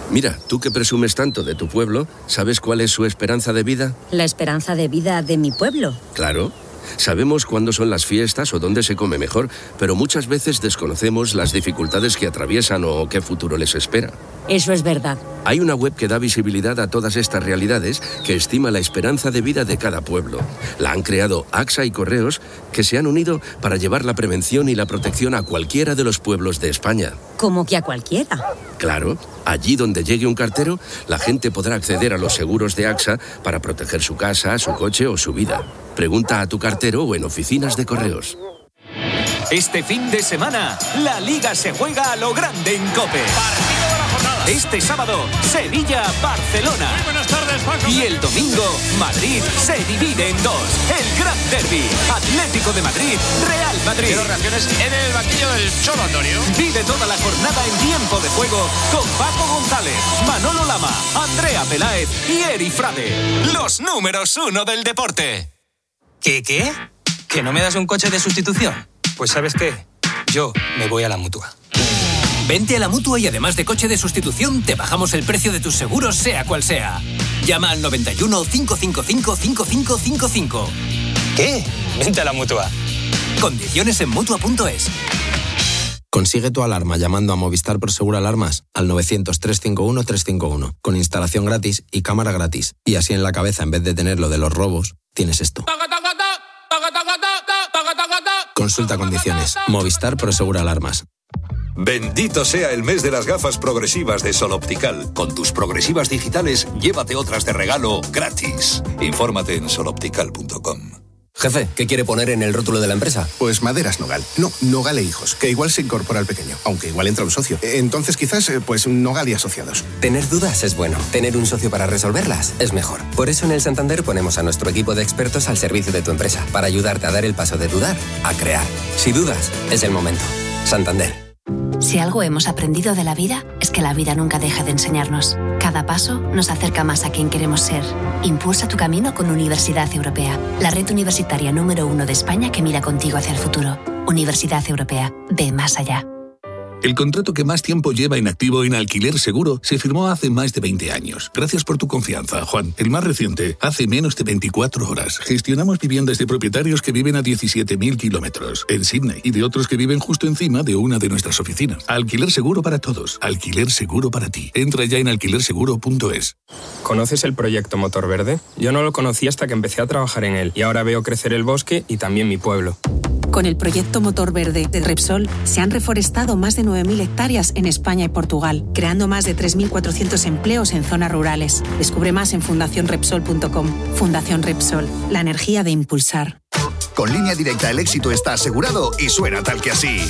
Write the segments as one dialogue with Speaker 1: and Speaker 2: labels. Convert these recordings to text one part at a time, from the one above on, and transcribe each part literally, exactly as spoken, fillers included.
Speaker 1: Mira, tú que presumes tanto de tu pueblo, ¿sabes cuál es su esperanza de vida?
Speaker 2: ¿La esperanza de vida de mi pueblo?
Speaker 1: Claro. Sabemos cuándo son las fiestas o dónde se come mejor, pero muchas veces desconocemos las dificultades que atraviesan o qué futuro les espera.
Speaker 2: Eso es verdad.
Speaker 1: Hay una web que da visibilidad a todas estas realidades, que estima la esperanza de vida de cada pueblo. La han creado AXA y Correos, que se han unido para llevar la prevención y la protección a cualquiera de los pueblos de España.
Speaker 2: ¿Cómo que a cualquiera?
Speaker 1: Claro, allí donde llegue un cartero, la gente podrá acceder a los seguros de AXA para proteger su casa, su coche o su vida. Pregunta a tu cartero o en oficinas de Correos.
Speaker 3: Este fin de semana, la Liga se juega a lo grande en COPE.
Speaker 4: Partido de la jornada.
Speaker 3: Este sábado, Sevilla-Barcelona.
Speaker 4: Muy buenas tardes, Paco.
Speaker 3: Y el domingo, Madrid se divide en dos. El Gran Derbi, Atlético de Madrid, Real Madrid.
Speaker 4: Quiero reacciones en el banquillo del Cholo, Antonio.
Speaker 3: Vive toda la jornada en tiempo de juego con Paco González, Manolo Lama, Andrea Peláez y Eri Frade. Los números uno del deporte.
Speaker 5: ¿Qué, qué? ¿Que no me das un coche de sustitución? Pues ¿sabes qué? Yo me voy a la Mutua.
Speaker 6: Vente a la Mutua y además de coche de sustitución, te bajamos el precio de tus seguros, sea cual sea. Llama al noventa y uno, cinco cinco cinco, cinco cinco cinco cinco.
Speaker 5: ¿Qué? Vente a la Mutua.
Speaker 6: Condiciones en Mutua punto es.
Speaker 7: Consigue tu alarma llamando a Movistar Prosegur Alarmas al novecientos, trescientos cincuenta y uno, trescientos cincuenta y uno, con instalación gratis y cámara gratis. Y así en la cabeza, en vez de tener lo de los robos, tienes esto. Consulta condiciones. Movistar Prosegur Alarmas.
Speaker 8: Bendito sea el mes de las gafas progresivas de Sol Optical. Con tus progresivas digitales, llévate otras de regalo gratis. Infórmate en sol optical punto com.
Speaker 9: Jefe, ¿qué quiere poner en el rótulo de la empresa?
Speaker 10: Pues Maderas Nogal. No, Nogal e Hijos, que igual se incorpora al pequeño, aunque igual entra un socio. Entonces quizás, pues Nogal y Asociados.
Speaker 9: Tener dudas es bueno. Tener un socio para resolverlas es mejor. Por eso en el Santander ponemos a nuestro equipo de expertos al servicio de tu empresa, para ayudarte a dar el paso de dudar a crear. Si dudas, es el momento. Santander.
Speaker 11: Si algo hemos aprendido de la vida, es que la vida nunca deja de enseñarnos. Cada paso nos acerca más a quien queremos ser. Impulsa tu camino con Universidad Europea, la red universitaria número uno de España que mira contigo hacia el futuro. Universidad Europea, ve más allá.
Speaker 12: El contrato que más tiempo lleva inactivo en Alquiler Seguro se firmó hace más de veinte años. Gracias por tu confianza, Juan. El más reciente, hace menos de veinticuatro horas. Gestionamos viviendas de propietarios que viven a diecisiete mil kilómetros en Sydney y de otros que viven justo encima de una de nuestras oficinas. Alquiler Seguro para todos. Alquiler Seguro para ti. Entra ya en alquiler seguro punto es.
Speaker 13: ¿Conoces el proyecto Motor Verde? Yo no lo conocí hasta que empecé a trabajar en él y ahora veo crecer el bosque y también mi pueblo.
Speaker 14: Con el proyecto Motor Verde de Repsol se han reforestado más de nueve mil hectáreas en España y Portugal, creando más de tres mil cuatrocientos empleos en zonas rurales. Descubre más en fundación repsol punto com. Fundación Repsol, la energía de impulsar.
Speaker 15: Con Línea Directa el éxito está asegurado y suena tal que así.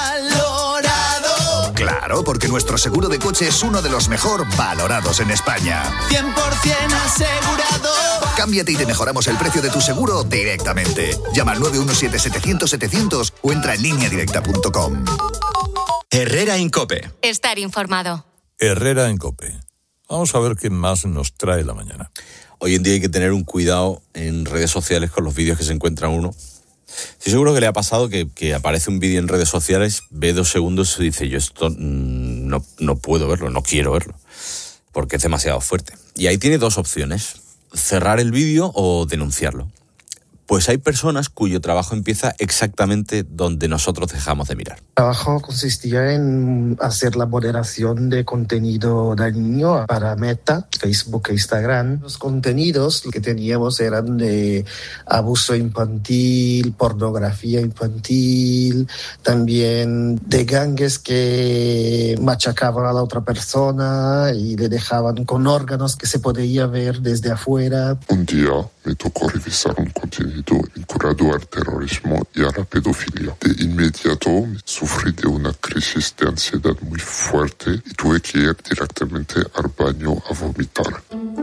Speaker 15: ¡Valorado! Claro, porque nuestro seguro de coche es uno de los mejor valorados en España.
Speaker 16: cien por ciento asegurado.
Speaker 15: Cámbiate y te mejoramos el precio de tu seguro directamente. Llama al nueve uno siete, setecientos, setecientos o entra en línea directa punto com.
Speaker 17: Herrera en COPE.
Speaker 18: Estar informado.
Speaker 19: Herrera en COPE. Vamos a ver qué más nos trae la mañana.
Speaker 20: Hoy en día hay que tener un cuidado en redes sociales con los vídeos que se encuentra uno. Estoy seguro que le ha pasado que, que aparece un vídeo en redes sociales, ve dos segundos y dice, yo esto mmm, no, no puedo verlo, no quiero verlo, porque es demasiado fuerte. Y ahí tiene dos opciones, cerrar el vídeo o denunciarlo. Pues hay personas cuyo trabajo empieza exactamente donde nosotros dejamos de mirar.
Speaker 21: El trabajo consistía en hacer la moderación de contenido dañino para Meta, Facebook e Instagram. Los contenidos que teníamos eran de abuso infantil, pornografía infantil, también de gangues que machacaban a la otra persona y le dejaban con órganos que se podía ver desde afuera.
Speaker 22: Un día me tocó revisar un contenido vinculado al terrorismo y a la pedofilia. De inmediato sufrí de una crisis de ansiedad muy fuerte y tuve que ir directamente al baño a vomitar.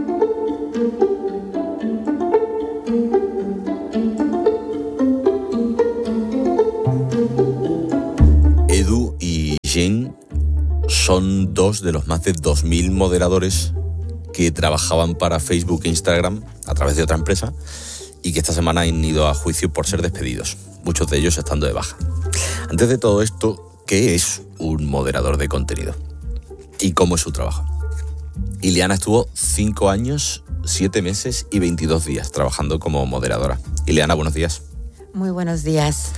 Speaker 20: Edu y Jane son dos de los más de dos mil moderadores que trabajaban para Facebook e Instagram a través de otra empresa y que esta semana han ido a juicio por ser despedidos, muchos de ellos estando de baja. Antes de todo esto, ¿qué es un moderador de contenido? ¿Y cómo es su trabajo? Ileana estuvo cinco años, siete meses y veintidós días trabajando como moderadora. Ileana, buenos días.
Speaker 2: Muy buenos días.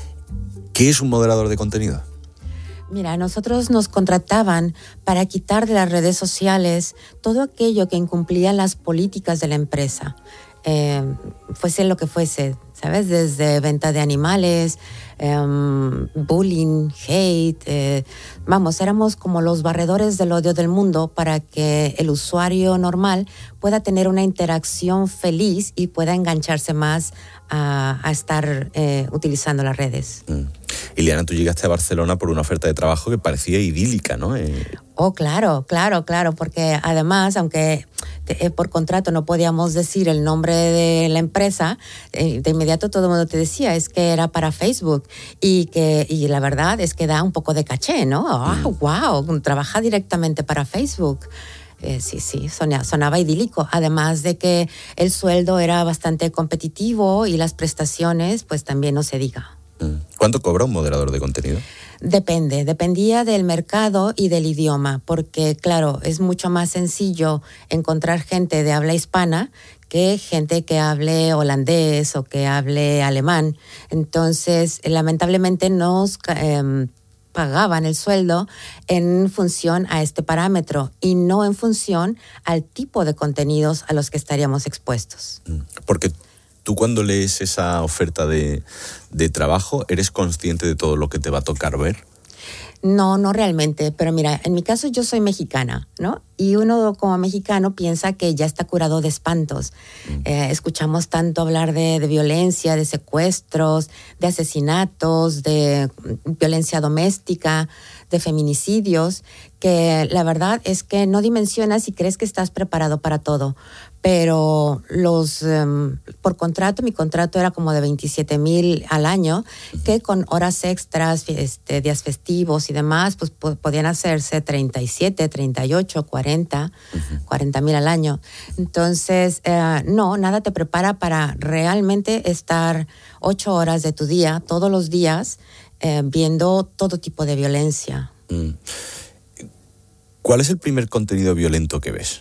Speaker 20: ¿Qué es un moderador de contenido?
Speaker 2: Mira, nosotros nos contrataban para quitar de las redes sociales todo aquello que incumplía las políticas de la empresa, eh, fuese lo que fuese, ¿sabes? Desde venta de animales, eh, bullying, hate, eh, vamos, éramos como los barredores del odio del mundo para que el usuario normal pueda tener una interacción feliz y pueda engancharse más a, a estar eh, utilizando las redes.
Speaker 20: Mm. Ileana, tú llegaste a Barcelona por una oferta de trabajo que parecía idílica, ¿no? Eh...
Speaker 2: Oh, claro, claro, claro, porque además, aunque te, eh, por contrato no podíamos decir el nombre de la empresa, eh, de inmediato todo el mundo te decía, es que era para Facebook y que y la verdad es que da un poco de caché, ¿no? Oh, mm. Wow, trabaja directamente para Facebook. Eh, sí, sí, sonaba, sonaba idílico, además de que el sueldo era bastante competitivo y las prestaciones, pues también no se diga.
Speaker 20: ¿Cuánto cobra un moderador de contenido?
Speaker 2: Depende, dependía del mercado y del idioma, porque claro, es mucho más sencillo encontrar gente de habla hispana que gente que hable holandés o que hable alemán. Entonces, lamentablemente nos eh, pagaban el sueldo en función a este parámetro y no en función al tipo de contenidos a los que estaríamos expuestos.
Speaker 20: Porque tú cuando lees esa oferta de, de trabajo, ¿eres consciente de todo lo que te va a tocar ver?
Speaker 2: No, no realmente, pero mira, en mi caso yo soy mexicana, ¿no? Y uno como mexicano piensa que ya está curado de espantos. Mm. Eh, escuchamos tanto hablar de, de violencia, de secuestros, de asesinatos, de violencia doméstica, de feminicidios, que la verdad es que no dimensionas y crees que estás preparado para todo. Pero los um, por contrato, mi contrato era como de veintisiete mil al año, que con horas extras, este, días festivos y demás, pues po- podían hacerse treinta y siete, treinta y ocho, cuarenta, cuarenta mil al año. Entonces, eh, no, nada te prepara para realmente estar ocho horas de tu día, todos los días, eh, viendo todo tipo de violencia.
Speaker 20: Mm. ¿Cuál es el primer contenido violento que ves?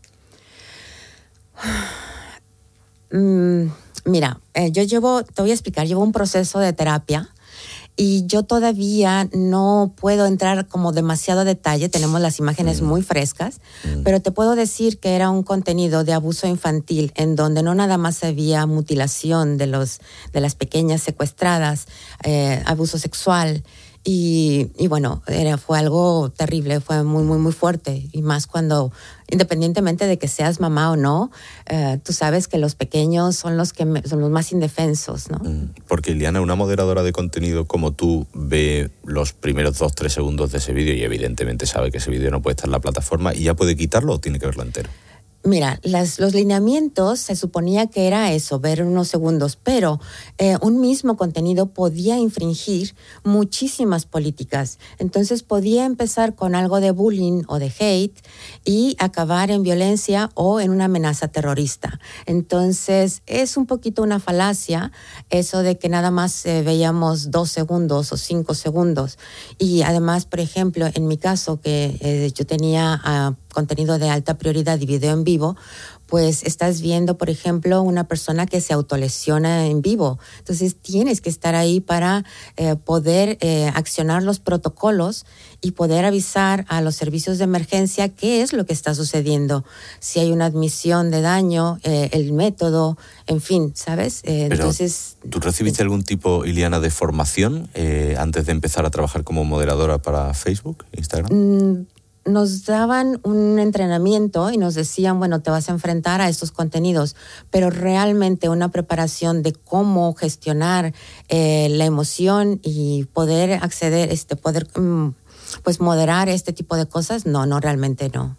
Speaker 2: Mm, mira, eh, yo llevo, te voy a explicar, llevo un proceso de terapia y yo todavía no puedo entrar como demasiado detalle, tenemos las imágenes mm. muy frescas, mm. pero te puedo decir que era un contenido de abuso infantil en donde no nada más había mutilación de, los, de las pequeñas secuestradas, eh, abuso sexual. Y, y bueno, era, fue algo terrible, fue muy, muy, muy fuerte. Y más cuando, independientemente de que seas mamá o no, eh, tú sabes que los pequeños son los que me, son los más indefensos, ¿no?
Speaker 20: Porque, Ileana, una moderadora de contenido como tú ve los primeros dos, tres segundos de ese vídeo y evidentemente sabe que ese vídeo no puede estar en la plataforma y ya puede quitarlo o tiene que verlo entero.
Speaker 2: Mira, las, los lineamientos se suponía que era eso, ver unos segundos, pero eh, un mismo contenido podía infringir muchísimas políticas. Entonces podía empezar con algo de bullying o de hate y acabar en violencia o en una amenaza terrorista. Entonces es un poquito una falacia eso de que nada más eh, veíamos dos segundos o cinco segundos. Y además, por ejemplo, en mi caso, que eh, yo tenía uh, contenido de alta prioridad y video en vivo, pues estás viendo, por ejemplo, una persona que se autolesiona en vivo. Entonces tienes que estar ahí para eh, poder eh, accionar los protocolos y poder avisar a los servicios de emergencia qué es lo que está sucediendo. Si hay una admisión de daño, eh, el método, en fin, ¿sabes? Eh,
Speaker 20: Pero,
Speaker 2: entonces,
Speaker 20: ¿tú recibiste algún tipo, Ileana, de formación eh, antes de empezar a trabajar como moderadora para Facebook, Instagram?
Speaker 2: Mm, nos daban un entrenamiento y nos decían, bueno, te vas a enfrentar a estos contenidos, pero realmente una preparación de cómo gestionar eh, la emoción y poder acceder, este, poder mm, pues moderar este tipo de cosas, no, no, realmente no.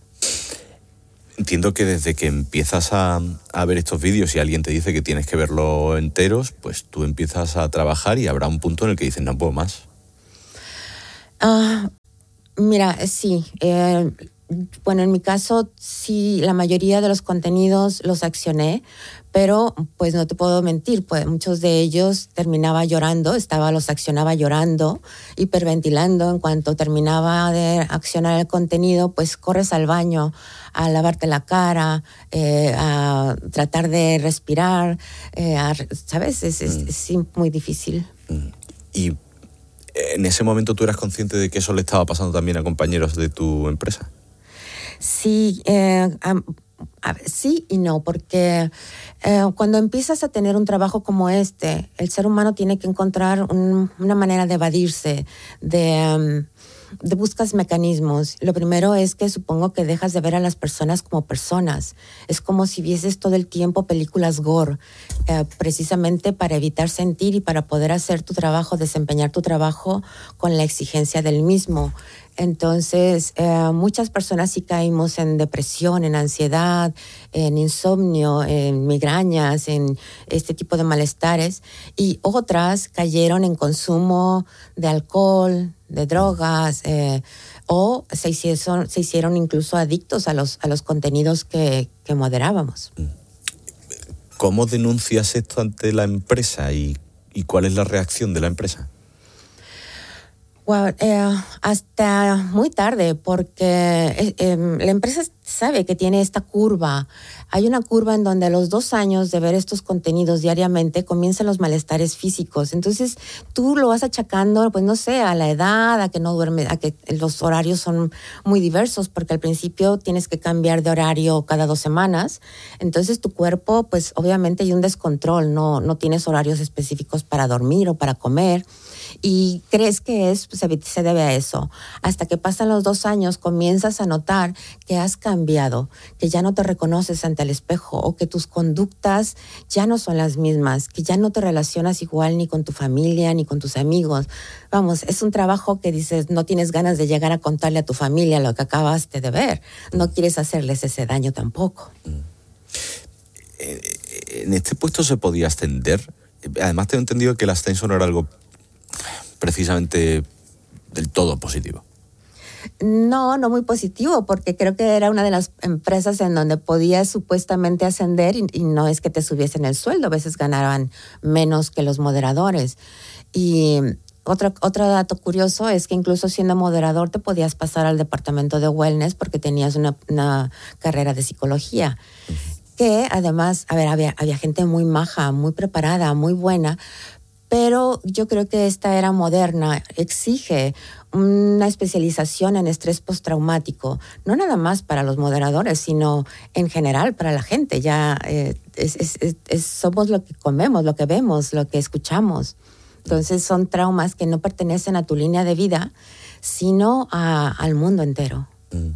Speaker 20: Entiendo que desde que empiezas a, a ver estos vídeos y alguien te dice que tienes que verlo enteros, pues tú empiezas a trabajar y habrá un punto en el que dices, no puedo más.
Speaker 2: Ah... Uh, Mira, sí. Eh, bueno, en mi caso, sí, la mayoría de los contenidos los accioné, Pero pues no te puedo mentir, pues muchos de ellos terminaba llorando, estaba, los accionaba llorando, hiperventilando. En cuanto terminaba de accionar el contenido, pues corres al baño a lavarte la cara, eh, a tratar de respirar, eh, a, ¿sabes? Es, es, es muy difícil.
Speaker 20: ¿Y en ese momento tú eras consciente de que eso le estaba pasando también a compañeros de tu empresa?
Speaker 2: Sí, eh, um, a ver, sí y no, porque eh, cuando empiezas a tener un trabajo como este, el ser humano tiene que encontrar un, una manera de evadirse, de, um, de buscas mecanismos. Lo primero es que supongo que dejas de ver a las personas como personas. Es como si vieses todo el tiempo películas gore, eh, precisamente para evitar sentir y para poder hacer tu trabajo, desempeñar tu trabajo con la exigencia del mismo. Entonces, eh, muchas personas sí caímos en depresión, en ansiedad, en insomnio, en migrañas, en este tipo de malestares. Y otras cayeron en consumo de alcohol, de drogas, eh, o se hicieron, se hicieron incluso adictos a los, a los contenidos que, que moderábamos.
Speaker 20: ¿Cómo denuncias esto ante la empresa y, y cuál es la reacción de la empresa?
Speaker 2: Well, eh, hasta muy tarde, porque eh, eh, la empresa sabe que tiene esta curva. Hay una curva en donde a los dos años de ver estos contenidos diariamente comienzan los malestares físicos. Entonces tú lo vas achacando, pues no sé, a la edad, a que no duermes, a que los horarios son muy diversos, porque al principio tienes que cambiar de horario cada dos semanas. Entonces tu cuerpo, pues obviamente hay un descontrol, no, no tienes horarios específicos para dormir o para comer. Y crees que es, se, se debe a eso. Hasta que pasan los dos años, comienzas a notar que has cambiado, que ya no te reconoces ante el espejo o que tus conductas ya no son las mismas, que ya no te relacionas igual ni con tu familia ni con tus amigos. Vamos, es un trabajo que dices, no tienes ganas de llegar a contarle a tu familia lo que acabaste de ver. No quieres hacerles ese daño tampoco.
Speaker 20: ¿En este puesto se podía ascender? Además, tengo entendido que el ascenso no era algo precisamente del todo positivo.
Speaker 2: No, no muy positivo, porque creo que era una de las empresas en donde podías supuestamente ascender y, y no es que te subiesen el sueldo, a veces ganaban menos que los moderadores. Y otro, otro dato curioso es que incluso siendo moderador te podías pasar al departamento de wellness porque tenías una, una carrera de psicología. Que además, a ver, había, había gente muy maja, muy preparada, muy buena, pero yo creo que esta era moderna, exige una especialización en estrés postraumático, no nada más para los moderadores, sino en general para la gente. Ya eh, es, es, es, es, somos lo que comemos, lo que vemos, lo que escuchamos. Entonces son traumas que no pertenecen a tu línea de vida, sino a, al mundo entero.
Speaker 20: Mm.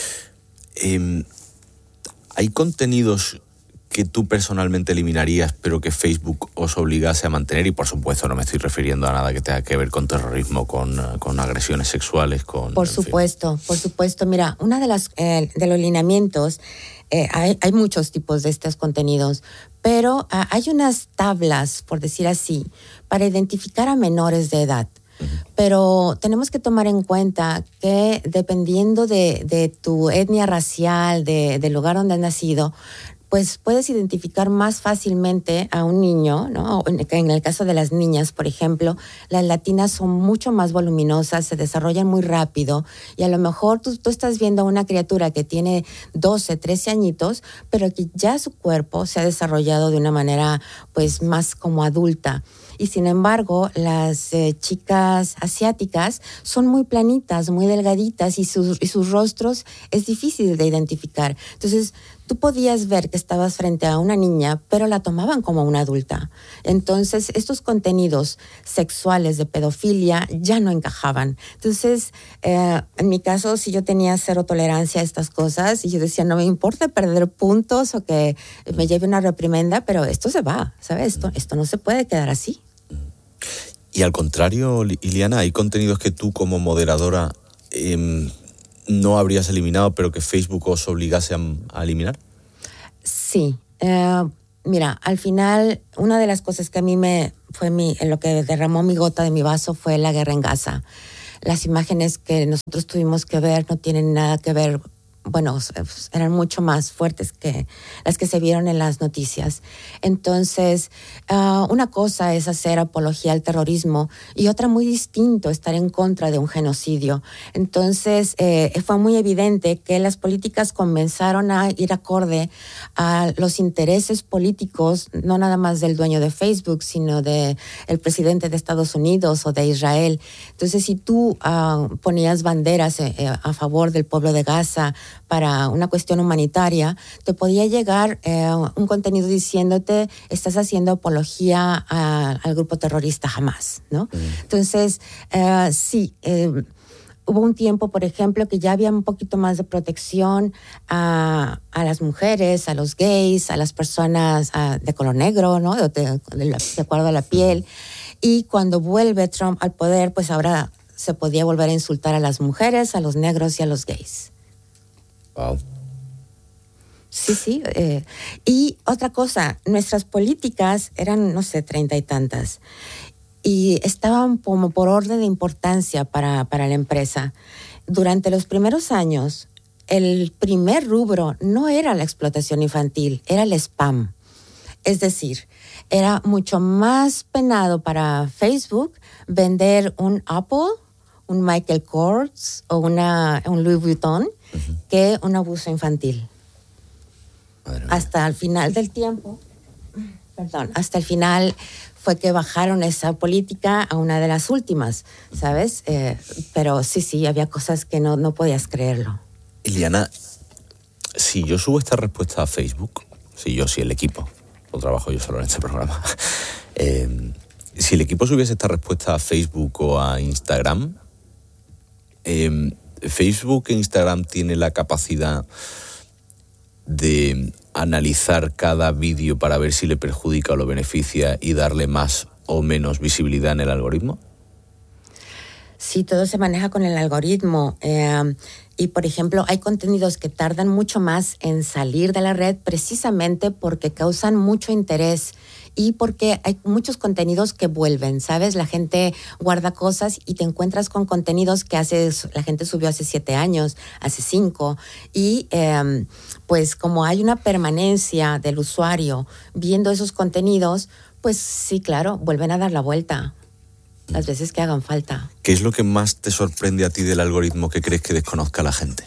Speaker 20: Eh, ¿Hay contenidos que tú personalmente eliminarías, pero que Facebook os obligase a mantener? Y por supuesto no me estoy refiriendo a nada que tenga que ver con terrorismo, con, con agresiones sexuales, con...
Speaker 2: Por supuesto, por supuesto. Mira, una de las eh, de los lineamientos, eh, hay, hay muchos tipos de estos contenidos, pero uh, hay unas tablas, por decir así, para identificar a menores de edad. Pero tenemos que tomar en cuenta que dependiendo de, de tu etnia racial, de, del lugar donde has nacido, pues puedes identificar más fácilmente a un niño, ¿no? En el caso de las niñas, por ejemplo, las latinas son mucho más voluminosas, se desarrollan muy rápido y a lo mejor tú, tú estás viendo a una criatura que tiene doce, trece añitos, pero que ya su cuerpo se ha desarrollado de una manera pues más como adulta. Y sin embargo, las eh, chicas asiáticas son muy planitas, muy delgaditas y sus, y sus rostros es difícil de identificar. Entonces, tú podías ver que estabas frente a una niña, pero la tomaban como una adulta. Entonces, estos contenidos sexuales de pedofilia ya no encajaban. Entonces, eh, en mi caso, si yo tenía cero tolerancia a estas cosas, y yo decía, no me importa perder puntos o que me lleve una reprimenda, pero esto se va, ¿sabes? Esto, esto no se puede quedar así.
Speaker 20: Y al contrario, Iliana, ¿hay contenidos que tú como moderadora eh, no habrías eliminado, pero que Facebook os obligase a, a eliminar?
Speaker 2: Sí. Eh, mira, al final, una de las cosas que a mí me fue mi, en lo que derramó mi gota de mi vaso fue la guerra en Gaza. Las imágenes que nosotros tuvimos que ver no tienen nada que ver bueno, eran mucho más fuertes que las que se vieron en las noticias. Entonces, uh, una cosa es hacer apología al terrorismo y otra muy distinto, estar en contra de un genocidio. Entonces, eh, fue muy evidente que las políticas comenzaron a ir acorde a los intereses políticos, no nada más del dueño de Facebook, sino de el presidente de Estados Unidos o de Israel. Entonces, si tú uh, ponías banderas eh, a favor del pueblo de Gaza para una cuestión humanitaria, te podía llegar eh, un contenido diciéndote estás haciendo apología a, al grupo terrorista Hamas, ¿no? Mm. Entonces, eh, sí, eh, hubo un tiempo, por ejemplo, que ya había un poquito más de protección a, a las mujeres, a los gays, a las personas a, de color negro, ¿no? De, de, de acuerdo a la piel. Y cuando vuelve Trump al poder, pues ahora se podía volver a insultar a las mujeres, a los negros y a los gays.
Speaker 20: Wow.
Speaker 2: Sí, sí. Eh, y otra cosa, nuestras políticas eran, no sé, treinta y tantas. Y estaban como por orden de importancia para, para la empresa. Durante los primeros años, el primer rubro no era la explotación infantil, era el spam. Es decir, era mucho más penado para Facebook vender un Apple, un Michael Kors o una, un Louis Vuitton uh-huh. que un abuso infantil. Hasta el final del tiempo, perdón, hasta el final fue que bajaron esa política a una de las últimas, ¿sabes? Eh, pero sí, sí, había cosas que no, no podías creerlo.
Speaker 20: Iliana, si yo subo esta respuesta a Facebook, si yo, si el equipo, o trabajo yo solo en este programa, eh, si el equipo subiese esta respuesta a Facebook o a Instagram, eh, Facebook e Instagram tiene la capacidad de analizar cada vídeo para ver si le perjudica o lo beneficia y darle más o menos visibilidad en el algoritmo?
Speaker 2: Sí, todo se maneja con el algoritmo. Eh, y, por ejemplo, hay contenidos que tardan mucho más en salir de la red precisamente porque causan mucho interés y porque hay muchos contenidos que vuelven, ¿sabes? La gente guarda cosas y te encuentras con contenidos que hace, la gente subió hace siete años, hace cinco, y eh, pues como hay una permanencia del usuario viendo esos contenidos, pues sí, claro, vuelven a dar la vuelta las veces que hagan falta.
Speaker 20: ¿Qué es lo que más te sorprende a ti del algoritmo que crees que desconozca la gente?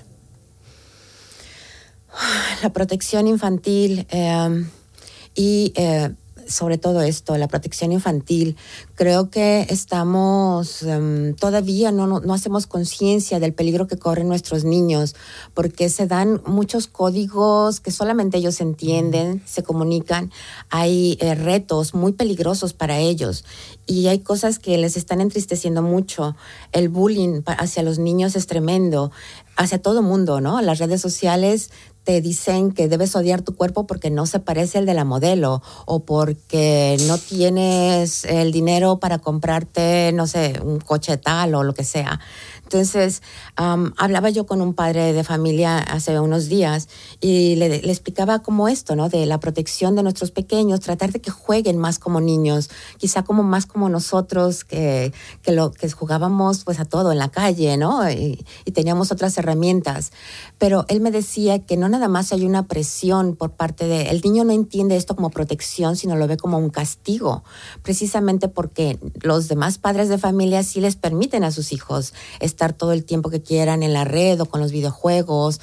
Speaker 2: La protección infantil eh, y... Eh, sobre todo esto, la protección infantil. Creo que estamos, um, todavía no, no, no hacemos conciencia del peligro que corren nuestros niños, porque se dan muchos códigos que solamente ellos entienden, se comunican. Hay eh, retos muy peligrosos para ellos y hay cosas que les están entristeciendo mucho. El bullying hacia los niños es tremendo, hacia todo mundo, ¿no? Las redes sociales te dicen que debes odiar tu cuerpo porque no se parece al de la modelo o porque no tienes el dinero para comprarte, no sé, un coche tal o lo que sea. Entonces, um, hablaba yo con un padre de familia hace unos días y le, le explicaba como esto, ¿no? De la protección de nuestros pequeños, tratar de que jueguen más como niños, quizá como más como nosotros que, que, lo, que jugábamos pues a todo en la calle, ¿no? Y, y teníamos otras herramientas. Pero él me decía que no nada más hay una presión por parte de... El niño no entiende esto como protección, sino lo ve como un castigo, precisamente porque los demás padres de familia sí les permiten a sus hijos estar todo el tiempo que quieran en la red o con los videojuegos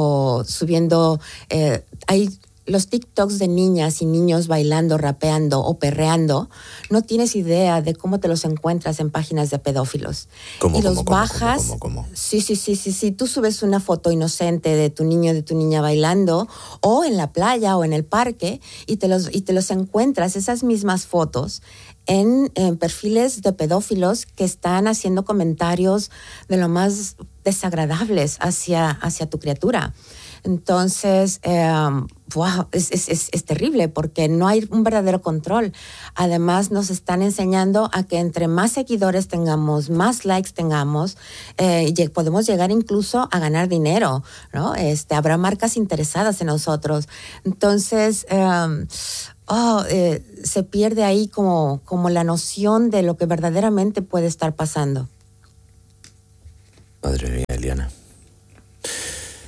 Speaker 2: o subiendo... Eh, hay los TikToks de niñas y niños bailando, rapeando o perreando. No tienes idea de cómo te los encuentras en páginas de pedófilos.
Speaker 20: ¿Cómo,
Speaker 2: y los
Speaker 20: cómo,
Speaker 2: bajas.
Speaker 20: ¿Cómo, cómo, cómo?
Speaker 2: Sí, sí, sí, sí, sí. Tú subes una foto inocente de tu niño, de tu niña bailando o en la playa o en el parque y te los, y te los encuentras, esas mismas fotos, En, en perfiles de pedófilos que están haciendo comentarios de lo más desagradables hacia, hacia tu criatura. Entonces, eh, wow, es, es, es, es terrible porque no hay un verdadero control. Además, nos están enseñando a que entre más seguidores tengamos, más likes tengamos, eh, podemos llegar incluso a ganar dinero, ¿no? Este, habrá marcas interesadas en nosotros. Entonces, eh, oh, eh, se pierde ahí como, como la noción de lo que verdaderamente puede estar pasando.
Speaker 20: Madre mía, Iliana.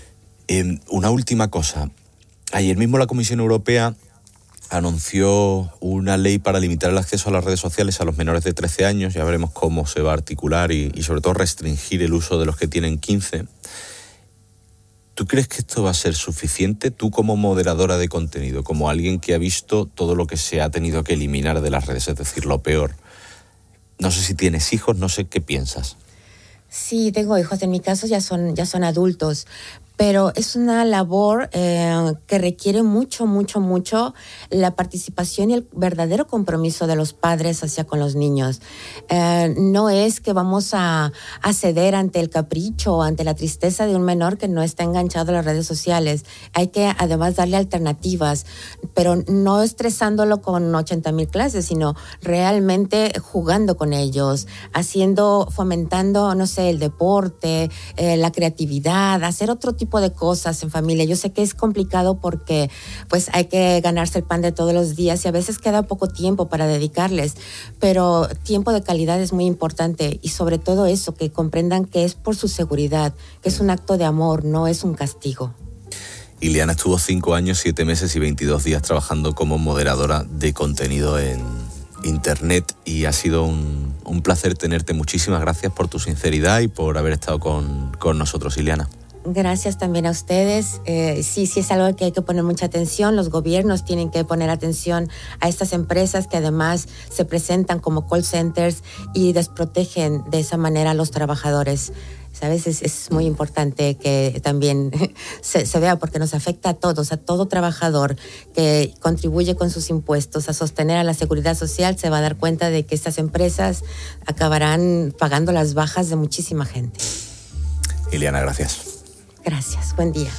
Speaker 20: Eh, una última cosa. Ayer mismo la Comisión Europea anunció una ley para limitar el acceso a las redes sociales a los menores de trece años. Ya veremos cómo se va a articular y, y sobre todo restringir el uso de los que tienen quince. ¿Tú crees que esto va a ser suficiente? Tú como moderadora de contenido, como alguien que ha visto todo lo que se ha tenido que eliminar de las redes, es decir, lo peor. No sé si tienes hijos, no sé qué piensas.
Speaker 2: Sí, tengo hijos. En mi caso ya son, ya son adultos. Pero es una labor eh, que requiere mucho, mucho, mucho la participación y el verdadero compromiso de los padres hacia con los niños. Eh, no es que vamos a, a ceder ante el capricho o ante la tristeza de un menor que no está enganchado a las redes sociales. Hay que además darle alternativas, pero no estresándolo con ochenta mil clases, sino realmente jugando con ellos, haciendo, fomentando, no sé, el deporte, eh, la creatividad, hacer otro tipo de cosas en familia. Yo sé que es complicado porque pues hay que ganarse el pan de todos los días y a veces queda poco tiempo para dedicarles, pero tiempo de calidad es muy importante y sobre todo eso, que comprendan que es por su seguridad, que es un acto de amor, no es un castigo.
Speaker 20: Ileana estuvo cinco años, siete meses y veintidós días trabajando como moderadora de contenido en Internet y ha sido un, un placer tenerte. Muchísimas gracias por tu sinceridad y por haber estado con, con nosotros, Ileana.
Speaker 2: Gracias también a ustedes. Eh, sí, sí es algo que hay que poner mucha atención. Los gobiernos tienen que poner atención a estas empresas que además se presentan como call centers y desprotegen de esa manera a los trabajadores. ¿Sabes? Es, es muy importante que también se, se vea porque nos afecta a todos, a todo trabajador que contribuye con sus impuestos a sostener a la seguridad social. Se va a dar cuenta de que estas empresas acabarán pagando las bajas de muchísima gente.
Speaker 20: Ileana, gracias.
Speaker 2: Gracias, buen día.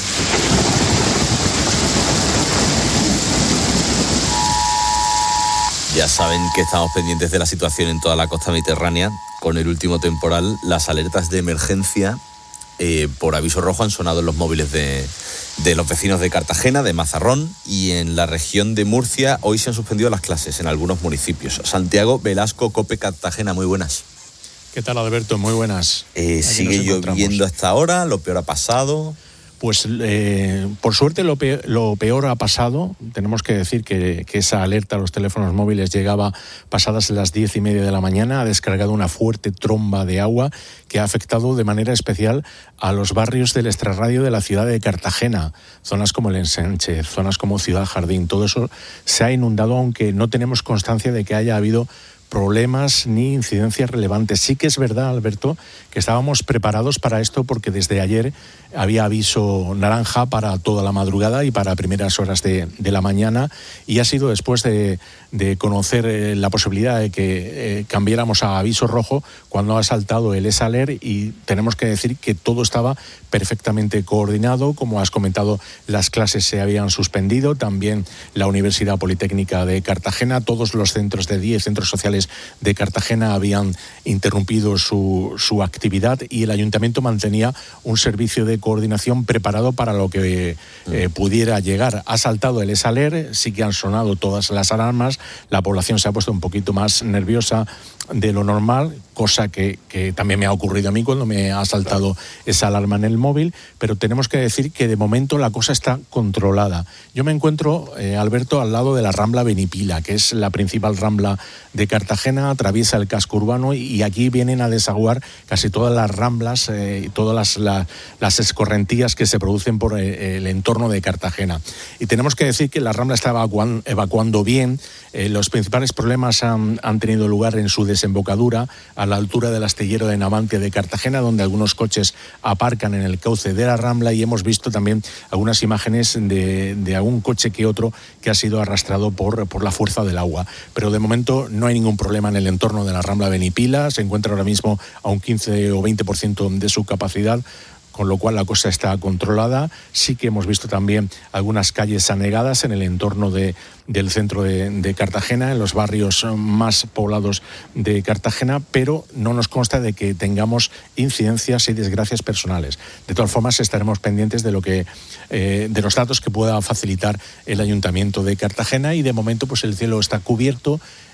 Speaker 20: Ya saben que estamos pendientes de la situación en toda la costa mediterránea. Con el último temporal, las alertas de emergencia eh, por aviso rojo han sonado en los móviles de, de los vecinos de Cartagena, de Mazarrón, y en la región de Murcia hoy se han suspendido las clases en algunos municipios. Santiago Velasco, COPE Cartagena, muy buenas.
Speaker 1: ¿Qué tal, Alberto? Muy buenas.
Speaker 20: Eh, ¿Sigue lloviendo hasta ahora? ¿Lo peor ha pasado?
Speaker 1: Pues eh, por suerte lo peor, lo peor ha pasado. Tenemos que decir que, que esa alerta a los teléfonos móviles llegaba pasadas las diez y media de la mañana. Ha descargado una fuerte tromba de agua que ha afectado de manera especial a los barrios del extrarradio de la ciudad de Cartagena. Zonas como el Ensanche, zonas como Ciudad Jardín. Todo eso se ha inundado, aunque no tenemos constancia de que haya habido problemas ni incidencias relevantes. Sí que es verdad, Alberto, que estábamos preparados para esto porque desde ayer había aviso naranja para toda la madrugada y para primeras horas de, de la mañana, y ha sido después de, de conocer eh, la posibilidad de que eh, cambiáramos a aviso rojo cuando ha saltado el ESALER, y tenemos que decir que todo estaba perfectamente coordinado. Como has comentado, las clases se habían suspendido, también la Universidad Politécnica de Cartagena, todos los centros de día y centros sociales de Cartagena habían interrumpido su, su actividad, y el ayuntamiento mantenía un servicio de coordinación preparado para lo que eh, pudiera llegar. Ha saltado el ESALER, sí que han sonado todas las alarmas, la población se ha puesto un poquito más nerviosa de lo normal, cosa que, que también me ha ocurrido a mí cuando me ha saltado esa alarma en el móvil, pero tenemos que decir que de momento la cosa está controlada. Yo me encuentro, eh, Alberto, al lado de la Rambla Benipila, que es la principal rambla de Cartagena, atraviesa el casco urbano, y aquí vienen a desaguar casi todas las ramblas y eh, todas las, la, las escorrentías que se producen por eh, el entorno de Cartagena. Y tenemos que decir que la rambla está evacuando, evacuando bien. Eh, los principales problemas han, han tenido lugar en su desembocadura, a la altura del astillero de Navantia de Cartagena, donde algunos coches aparcan en el cauce de la rambla, y hemos visto también algunas imágenes de, de algún coche que otro que ha sido arrastrado por, por la fuerza del agua. Pero de momento no hay ningún problema en el entorno de la Rambla Benipila, se encuentra ahora mismo a un quince o veinte por ciento de su capacidad, con lo cual la cosa está controlada. Sí que hemos visto también algunas calles anegadas en el entorno de, del centro de, de Cartagena, en los barrios más poblados de Cartagena, pero no nos consta de que tengamos incidencias y desgracias personales. De todas formas, estaremos pendientes de lo que eh, de los datos que pueda facilitar el Ayuntamiento de Cartagena, y de momento pues el cielo está cubierto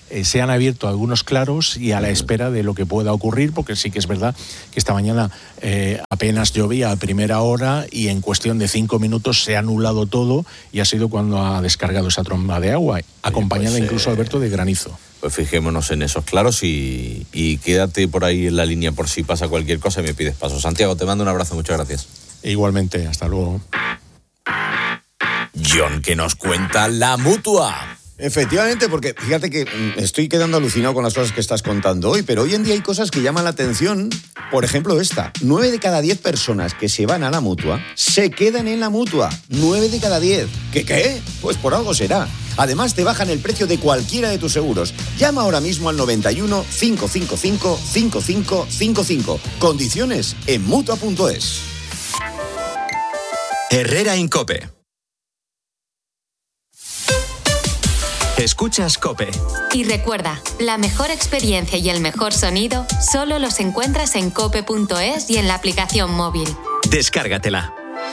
Speaker 1: eh, se han abierto algunos claros y a la espera de lo que pueda ocurrir, porque sí que es verdad que esta mañana eh, apenas llovía a primera hora y en cuestión de cinco minutos se ha anulado todo y ha sido cuando ha descargado esa tromba de agua, acompañada pues, incluso, eh, Alberto, de granizo.
Speaker 20: Pues fijémonos en esos claros y, y quédate por ahí en la línea por si pasa cualquier cosa y me pides paso. Santiago, te mando un abrazo, muchas gracias.
Speaker 1: Igualmente, hasta luego.
Speaker 20: John, ¿qué nos cuenta la Mutua?
Speaker 4: Efectivamente, porque fíjate que estoy quedando alucinado con las cosas que estás contando hoy, pero hoy en día hay cosas que llaman la atención. Por ejemplo, esta. Nueve de cada diez personas que se van a la Mutua se quedan en la Mutua. Nueve de cada diez. ¿Qué qué? Pues por algo será. Además, te bajan el precio de cualquiera de tus seguros. Llama ahora mismo al noventa y uno, cinco cinco cinco, cinco cinco cinco cinco. Condiciones en Mutua punto es.
Speaker 17: Herrera Incope. Escuchas COPE.
Speaker 18: Y recuerda, la mejor experiencia y el mejor sonido solo los encuentras en cope punto es y en la aplicación móvil.
Speaker 17: Descárgatela.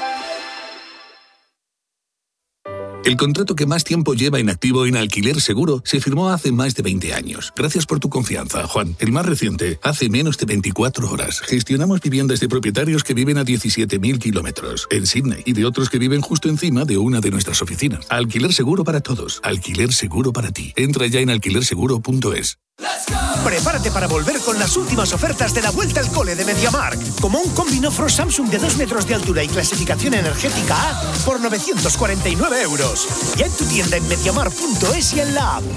Speaker 12: El contrato que más tiempo lleva inactivo en Alquiler Seguro se firmó hace más de veinte años. Gracias por tu confianza, Juan. El más reciente, hace menos de veinticuatro horas. Gestionamos viviendas de propietarios que viven a diecisiete mil kilómetros en Sydney y de otros que viven justo encima de una de nuestras oficinas. Alquiler Seguro para todos. Alquiler Seguro para ti. Entra ya en alquiler seguro punto es.
Speaker 23: Prepárate para volver con las últimas ofertas de la vuelta al cole de MediaMarkt, como un Combino Frost Samsung de dos metros de altura y clasificación energética A por novecientos cuarenta y nueve euros. Ya en tu tienda en mediamarkt punto es y en la app.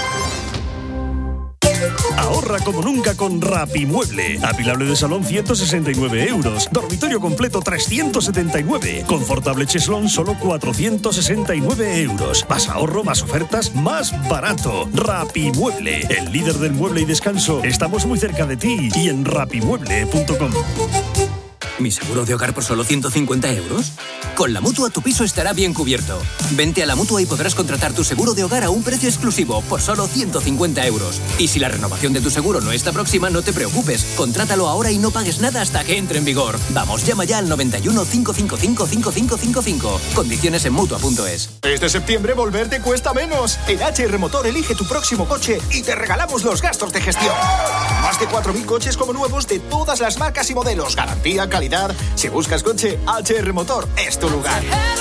Speaker 24: Ahorra como nunca con Rapimueble. Apilable de salón ciento sesenta y nueve euros. Dormitorio completo trescientos setenta y nueve. Confortable cheslón solo cuatrocientos sesenta y nueve euros. Más ahorro, más ofertas, más barato. Rapimueble, el líder del mueble y descanso. Estamos muy cerca de ti y en rapimueble punto com.
Speaker 6: ¿Mi seguro de hogar por solo ciento cincuenta euros? Con la Mutua tu piso estará bien cubierto. Vente a la Mutua y podrás contratar tu seguro de hogar a un precio exclusivo por solo ciento cincuenta euros. Y si la renovación de tu seguro no está próxima, no te preocupes. Contrátalo ahora y no pagues nada hasta que entre en vigor. Vamos, llama ya al noventa y uno, cinco cinco cinco, cinco cinco cinco cinco. Condiciones en Mutua punto es.
Speaker 23: Este septiembre volver te cuesta menos. En H R Motor elige tu próximo coche y te regalamos los gastos de gestión. Más de cuatro mil coches como nuevos de todas las marcas y modelos. Garantía, calidad. Si buscas coche, H R Motor es tu lugar.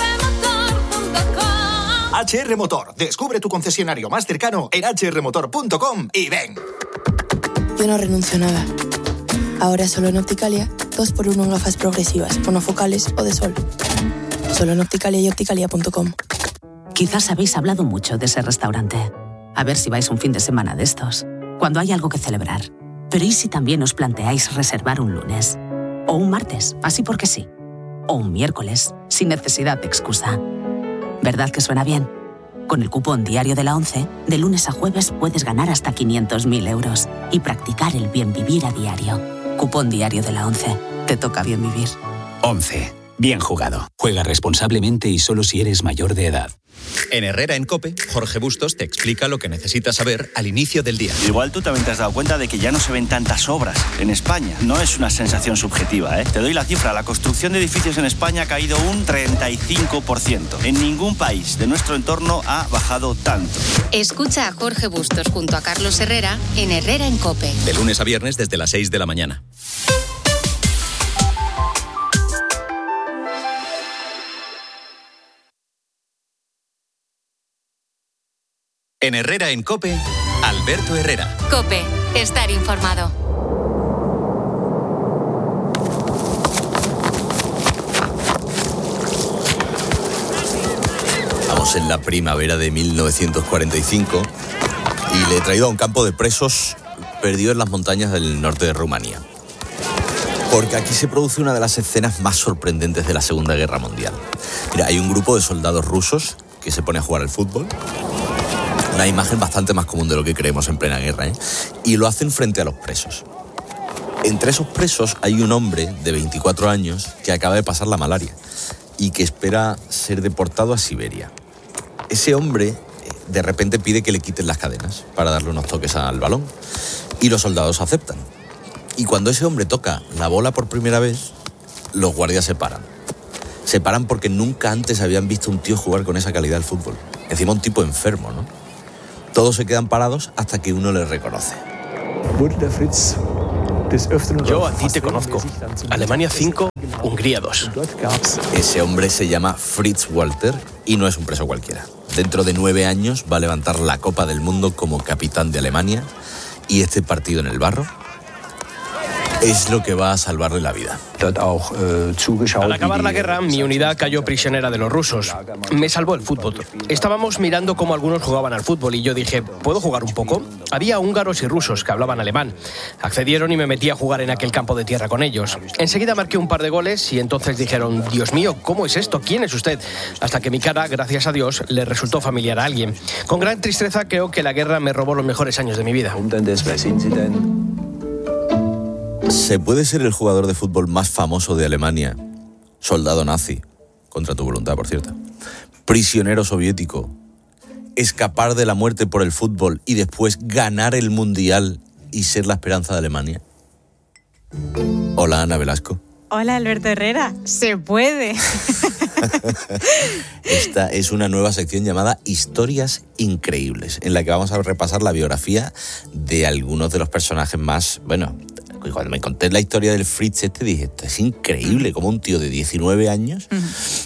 Speaker 23: H R Motor. Descubre tu concesionario más cercano en hache erre motor punto com y ven.
Speaker 25: Yo no renuncio a nada. Ahora solo en Opticalia, dos por uno en gafas progresivas, monofocales o de sol. Solo en Opticalia y opticalia punto com.
Speaker 26: Quizás habéis hablado mucho de ese restaurante. A ver si vais un fin de semana de estos, cuando hay algo que celebrar. Pero ¿y si también os planteáis reservar un lunes? O un martes, así porque sí. O un miércoles, sin necesidad de excusa. ¿Verdad que suena bien? Con el cupón diario de la ONCE, de lunes a jueves puedes ganar hasta quinientos mil euros y practicar el bien vivir a diario. Cupón diario de la ONCE. Te toca bien vivir.
Speaker 27: ONCE. Bien jugado. Juega responsablemente y solo si eres mayor de edad.
Speaker 17: En Herrera en COPE, Jorge Bustos te explica lo que necesitas saber al inicio del día.
Speaker 28: Igual tú también te has dado cuenta de que ya no se ven tantas obras en España. No es una sensación subjetiva, ¿eh? Te doy la cifra. La construcción de edificios en España ha caído un treinta y cinco por ciento. En ningún país de nuestro entorno ha bajado tanto.
Speaker 18: Escucha a Jorge Bustos junto a Carlos Herrera en Herrera en COPE.
Speaker 17: De lunes a viernes desde las seis de la mañana. En Herrera en COPE, Alberto Herrera.
Speaker 18: COPE, estar informado.
Speaker 20: Estamos en la primavera de mil novecientos cuarenta y cinco y le he traído a un campo de presos perdido en las montañas del norte de Rumanía. Porque aquí se produce una de las escenas más sorprendentes de la Segunda Guerra Mundial. Mira, hay un grupo de soldados rusos que se pone a jugar al fútbol. Una imagen bastante más común de lo que creemos en plena guerra, ¿eh? Y lo hacen frente a los presos. Entre esos presos hay un hombre de veinticuatro años que acaba de pasar la malaria y que espera ser deportado a Siberia. Ese hombre de repente pide que le quiten las cadenas para darle unos toques al balón y los soldados aceptan. Y cuando ese hombre toca la bola por primera vez, los guardias se paran. Se paran porque nunca antes habían visto un tío jugar con esa calidad al fútbol. Encima un tipo enfermo, ¿no? Todos se quedan parados hasta que uno les reconoce.
Speaker 3: Yo a ti te conozco. Alemania cinco, Hungría dos.
Speaker 20: Ese hombre se llama Fritz Walter y no es un preso cualquiera. Dentro de nueve años va a levantar la Copa del Mundo como capitán de Alemania y este partido en el barro es lo que va a salvarle la vida.
Speaker 3: Al acabar la guerra, mi unidad cayó prisionera de los rusos. Me salvó el fútbol. Estábamos mirando cómo algunos jugaban al fútbol y yo dije, ¿puedo jugar un poco? Había húngaros y rusos que hablaban alemán. Accedieron y me metí a jugar en aquel campo de tierra con ellos. Enseguida marqué un par de goles y entonces dijeron, Dios mío, ¿cómo es esto? ¿Quién es usted? Hasta que mi cara, gracias a Dios, le resultó familiar a alguien. Con gran tristeza creo que la guerra me robó los mejores años de mi vida.
Speaker 20: ¿Se puede ser el jugador de fútbol más famoso de Alemania, soldado nazi, contra tu voluntad, por cierto, prisionero soviético, escapar de la muerte por el fútbol y después ganar el Mundial y ser la esperanza de Alemania? Hola, Ana Velasco.
Speaker 5: Hola, Alberto Herrera. Se puede.
Speaker 20: Esta es una nueva sección llamada Historias Increíbles, en la que vamos a repasar la biografía de algunos de los personajes más, bueno, cuando me conté la historia del Fritz este dije, esto es increíble, como un tío de diecinueve años uh-huh.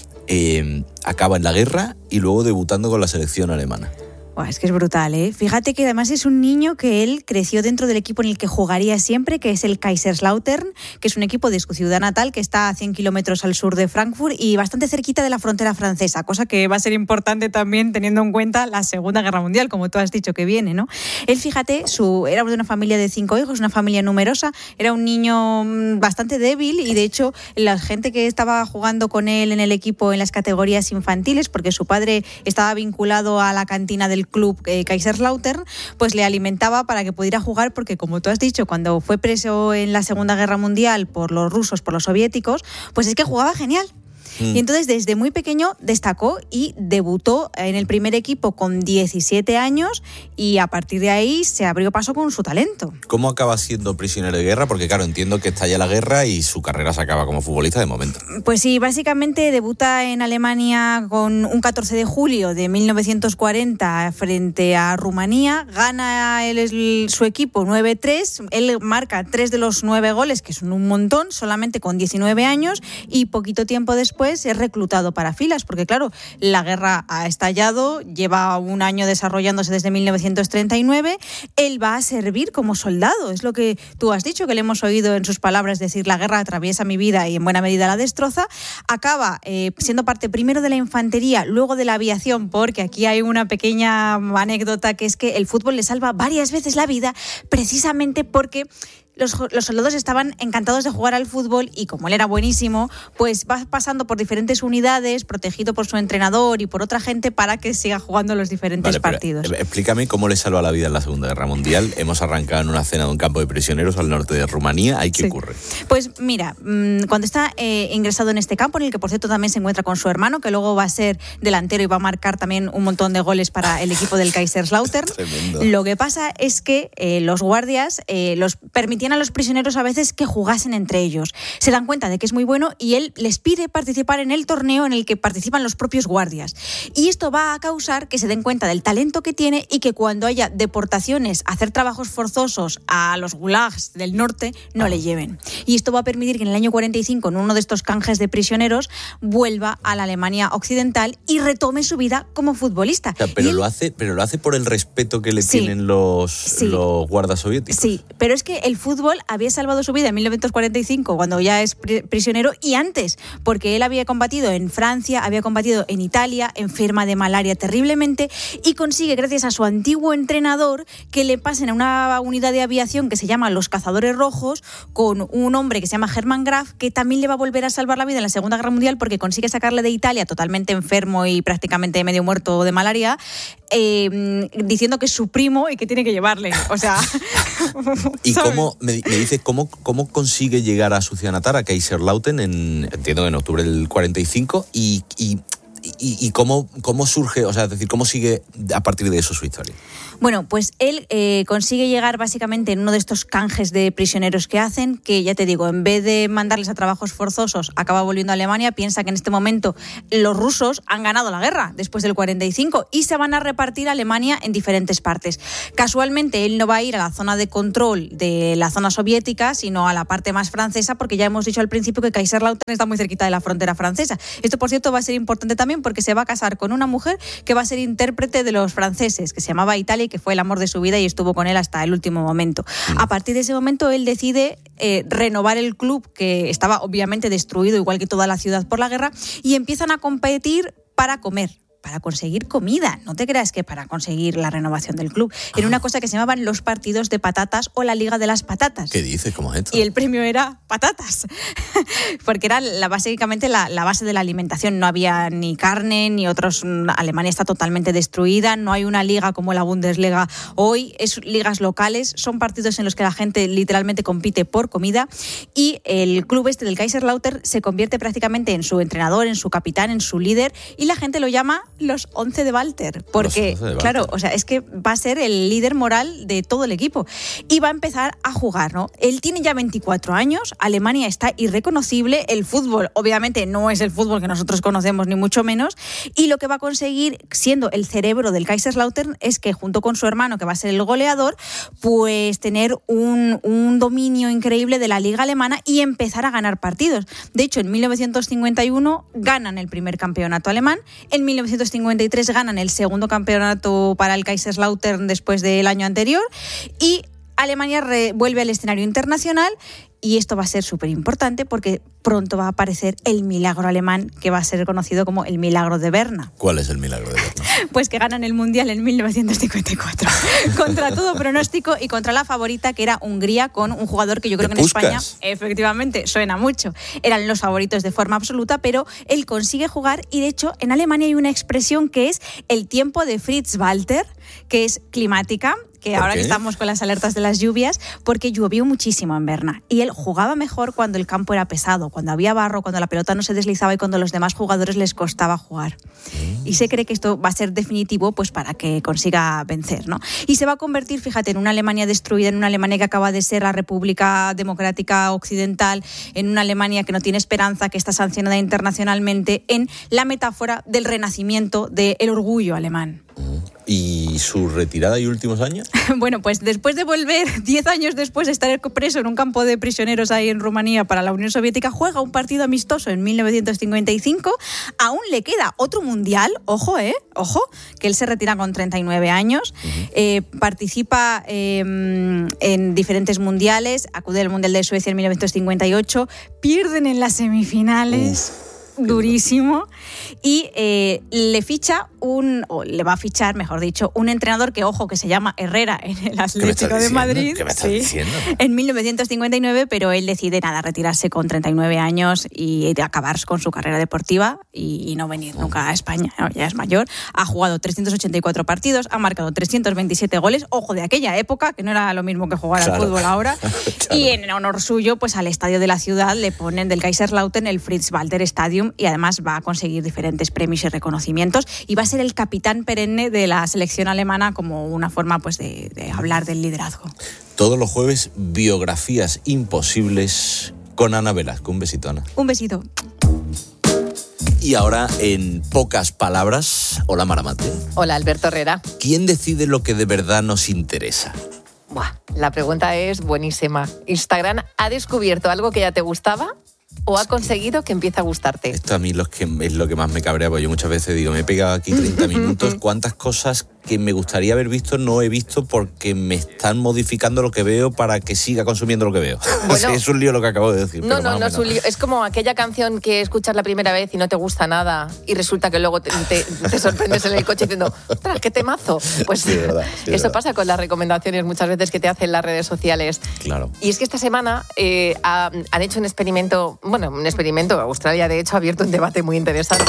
Speaker 20: eh, acaba en la guerra y luego debutando con la selección alemana.
Speaker 5: Buah, es que es brutal, ¿eh? Fíjate que además es un niño que él creció dentro del equipo en el que jugaría siempre, que es el Kaiserslautern, que es un equipo de su ciudad natal, que está a cien kilómetros al sur de Frankfurt y bastante cerquita de la frontera francesa, cosa que va a ser importante también teniendo en cuenta la Segunda Guerra Mundial, como tú has dicho que viene, ¿no? Él, fíjate, su, era de una familia de cinco hijos, una familia numerosa, era un niño bastante débil y de hecho la gente que estaba jugando con él en el equipo en las categorías infantiles, porque su padre estaba vinculado a la cantina del club eh, Kaiserslautern, pues le alimentaba para que pudiera jugar, porque como tú has dicho, cuando fue preso en la Segunda Guerra Mundial por los rusos, por los soviéticos, pues es que jugaba genial. Y entonces desde muy pequeño destacó y debutó en el primer equipo con diecisiete años y a partir de ahí se abrió paso con su talento.
Speaker 20: ¿Cómo acaba siendo prisionero de guerra? Porque claro, entiendo que estalla la guerra y su carrera se acaba como futbolista de momento.
Speaker 5: Pues sí, básicamente debuta en Alemania con un catorce de julio de mil novecientos cuarenta frente a Rumanía, gana el, su equipo nueve tres, él marca tres de los nueve goles, que son un montón, solamente con diecinueve años, y poquito tiempo después es reclutado para filas, porque claro, la guerra ha estallado, lleva un año desarrollándose desde mil novecientos treinta y nueve, él va a servir como soldado, es lo que tú has dicho, que le hemos oído en sus palabras decir, la guerra atraviesa mi vida y en buena medida la destroza, acaba eh, siendo parte primero de la infantería, luego de la aviación, porque aquí hay una pequeña anécdota, que es que el fútbol le salva varias veces la vida, precisamente porque Los, los soldados estaban encantados de jugar al fútbol y como él era buenísimo, pues va pasando por diferentes unidades, protegido por su entrenador y por otra gente para que siga jugando los diferentes vale, partidos.
Speaker 20: Pero, explícame cómo le salva la vida en la Segunda Guerra Mundial. Hemos arrancado en una cena de un campo de prisioneros al norte de Rumanía. ¿Ahí qué sí. ocurre?
Speaker 5: Pues mira, cuando está eh, ingresado en este campo, en el que por cierto también se encuentra con su hermano, que luego va a ser delantero y va a marcar también un montón de goles para el equipo del Kaiserslautern.
Speaker 20: Tremendo.
Speaker 5: Lo que pasa es que eh, los guardias eh, los permitían a los prisioneros a veces que jugasen entre ellos. Se dan cuenta de que es muy bueno y él les pide participar en el torneo en el que participan los propios guardias. Y esto va a causar que se den cuenta del talento que tiene y que cuando haya deportaciones, hacer trabajos forzosos a los gulags del norte, no le lleven. Y esto va a permitir que en el año cuarenta y cinco, en uno de estos canjes de prisioneros, vuelva a la Alemania occidental y retome su vida como futbolista.
Speaker 20: O sea, pero,
Speaker 5: él...
Speaker 20: lo hace, pero lo hace por el respeto que le sí. tienen los, sí. los guardas soviéticos.
Speaker 5: Sí, pero es que el fútbol había salvado su vida en mil novecientos cuarenta y cinco, cuando ya es prisionero, y antes, porque él había combatido en Francia, había combatido en Italia, enferma de malaria terriblemente, y consigue, gracias a su antiguo entrenador, que le pasen a una unidad de aviación que se llama Los Cazadores Rojos, con un hombre que se llama Hermann Graf, que también le va a volver a salvar la vida en la Segunda Guerra Mundial, porque consigue sacarle de Italia totalmente enfermo y prácticamente medio muerto de malaria, eh, diciendo que es su primo y que tiene que llevarle. O sea...
Speaker 20: ¿Y cómo, me, me dice, cómo, cómo consigue llegar a su ciudad natal, a Kaiserslautern, en, entiendo, en octubre del cuarenta y cinco, y, y, y, y cómo, cómo surge, o sea, es decir, cómo sigue a partir de eso su historia?
Speaker 5: Bueno, pues él eh, consigue llegar básicamente en uno de estos canjes de prisioneros que hacen, que ya te digo, en vez de mandarles a trabajos forzosos, acaba volviendo a Alemania. Piensa que en este momento los rusos han ganado la guerra después del cuarenta y cinco y se van a repartir a Alemania en diferentes partes. Casualmente, él no va a ir a la zona de control de la zona soviética, sino a la parte más francesa, porque ya hemos dicho al principio que Kaiserslautern está muy cerquita de la frontera francesa. Esto, por cierto, va a ser importante también porque se va a casar con una mujer que va a ser intérprete de los franceses, que se llamaba Italia, que fue el amor de su vida y estuvo con él hasta el último momento. A partir de ese momento él decide eh, renovar el club, que estaba obviamente destruido igual que toda la ciudad por la guerra, y empiezan a competir para comer, para conseguir comida. No te creas que para conseguir la renovación del club. Era una cosa que se llamaban los partidos de patatas o la Liga de las Patatas.
Speaker 20: ¿Qué dices? ¿Cómo es esto?
Speaker 5: Y el premio era patatas, porque era la, básicamente la, la base de la alimentación. No había ni carne, ni otros... Alemania está totalmente destruida, no hay una liga como la Bundesliga hoy, es ligas locales, son partidos en los que la gente literalmente compite por comida, y el club este del Kaiserslautern se convierte prácticamente en su entrenador, en su capitán, en su líder, y la gente lo llama los once de Walter, porque, de Walter. Claro, o sea, es que va a ser el líder moral de todo el equipo y va a empezar a jugar, ¿no? Él tiene ya veinticuatro años, Alemania está irreconocible, el fútbol obviamente no es el fútbol que nosotros conocemos, ni mucho menos, y lo que va a conseguir, siendo el cerebro del Kaiserslautern, es que junto con su hermano, que va a ser el goleador, pues tener un, un dominio increíble de la liga alemana y empezar a ganar partidos. De hecho, en mil novecientos cincuenta y uno ganan el primer campeonato alemán, en mil novecientos cincuenta y tres ganan el segundo campeonato para el Kaiserslautern después del año anterior, y Alemania re- vuelve al escenario internacional. Y esto va a ser súper importante porque pronto va a aparecer el milagro alemán, que va a ser conocido como el milagro de Berna.
Speaker 20: ¿Cuál es el milagro de Berna?
Speaker 5: Pues que ganan el Mundial en mil novecientos cincuenta y cuatro. Contra todo pronóstico y contra la favorita, que era Hungría, con un jugador que yo creo que en España, efectivamente, suena mucho. Eran los favoritos de forma absoluta, pero él consigue jugar, y de hecho en Alemania hay una expresión que es el tiempo de Fritz Walter, que es climática, que ahora que estamos con las alertas de las lluvias, porque llovió muchísimo en Berna y él jugaba mejor cuando el campo era pesado, cuando había barro, cuando la pelota no se deslizaba y cuando a los demás jugadores les costaba jugar. Y se cree que esto va a ser definitivo, pues, para que consiga vencer, ¿no? Y se va a convertir, fíjate, en una Alemania destruida, en una Alemania que acaba de ser la República Democrática Occidental, en una Alemania que no tiene esperanza, que está sancionada internacionalmente, en la metáfora del renacimiento del orgullo alemán.
Speaker 20: ¿Y su retirada y últimos años?
Speaker 5: Bueno, pues después de volver, diez años después de estar preso en un campo de prisioneros ahí en Rumanía para la Unión Soviética, juega un partido amistoso en mil novecientos cincuenta y cinco. Aún le queda otro mundial, ojo, eh, ojo, que él se retira con treinta y nueve años. Uh-huh. Eh, participa eh, en diferentes mundiales, acude al Mundial de Suecia en mil novecientos cincuenta y ocho, pierden en las semifinales. Uf. Durísimo, y eh, le ficha un, o le va a fichar, mejor dicho, un entrenador que, ojo, que se llama Herrera en el Atlético de Madrid.
Speaker 20: ¿Qué me estás sí, diciendo?
Speaker 5: En mil novecientos cincuenta y nueve, pero él decide nada, retirarse con treinta y nueve años y acabar con su carrera deportiva y, y no venir nunca a España. No, ya es mayor, ha jugado trescientos ochenta y cuatro partidos, ha marcado trescientos veintisiete goles, ojo, de aquella época, que no era lo mismo que jugar claro. al fútbol ahora. Claro. Y en honor suyo, pues al estadio de la ciudad le ponen del Kaiserslautern el Fritz Walter Stadium, y además va a conseguir diferentes premios y reconocimientos y va a ser el capitán perenne de la selección alemana, como una forma, pues, de, de hablar del liderazgo.
Speaker 20: Todos los jueves, biografías imposibles con Ana Velasco. Un besito, Ana.
Speaker 5: Un besito.
Speaker 20: Y ahora, en pocas palabras, hola Maramate.
Speaker 7: Hola Alberto Herrera.
Speaker 20: ¿Quién decide lo que de verdad nos interesa?
Speaker 7: Buah, la pregunta es buenísima. ¿Instagram ha descubierto algo que ya te gustaba o ha conseguido que empiece a gustarte?
Speaker 20: Esto a mí lo que, es lo que más me cabrea, porque yo muchas veces digo, me he pegado aquí treinta minutos, ¿cuántas cosas que me gustaría haber visto no he visto porque me están modificando lo que veo para que siga consumiendo lo que veo? Bueno, o sea, es un lío lo que acabo de decir.
Speaker 7: No, no, no es un lío. Es como aquella canción que escuchas la primera vez y no te gusta nada y resulta que luego te, te, te sorprendes en el coche diciendo, ¡ostras, qué temazo! Pues sí, verdad, sí, eso verdad. Pasa con las recomendaciones muchas veces que te hacen las redes sociales.
Speaker 20: Claro.
Speaker 7: Y es que esta semana eh, ha, han hecho un experimento, bueno, un experimento, Australia de hecho ha abierto un debate muy interesante,